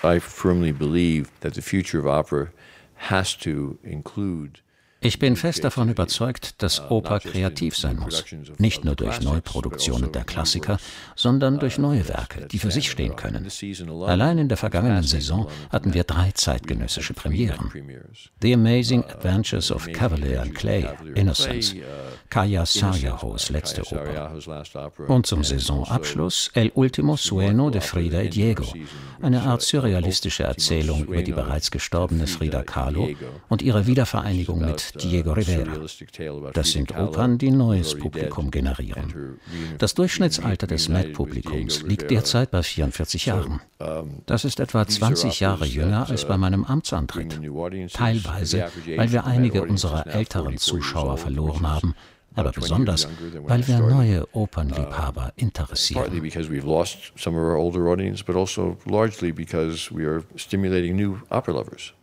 I firmly believe that the future of opera has to include. Ich bin fest davon überzeugt, dass Oper kreativ sein muss. Nicht nur durch Neuproduktionen der Klassiker, sondern durch neue Werke, die für sich stehen können. Allein in der vergangenen Saison hatten wir 3 zeitgenössische Premieren. The Amazing Adventures of Cavalier and Clay, Innocence, Kaya Saarjahos letzte Oper. Und zum Saisonabschluss El Ultimo Sueño de Frida y Diego, eine Art surrealistische Erzählung über die bereits gestorbene Frida Kahlo und ihre Wiedervereinigung mit Diego Rivera. Das sind Opern, die neues Publikum generieren. Das Durchschnittsalter des Met-Publikums liegt derzeit bei 44 Jahren. Das ist etwa 20 Jahre jünger als bei meinem Amtsantritt. Teilweise, weil wir einige unserer älteren Zuschauer verloren haben, aber besonders, weil wir neue Opernliebhaber interessieren. Partly because we've lost some of our older audience, but also largely because we are stimulating new opera lovers.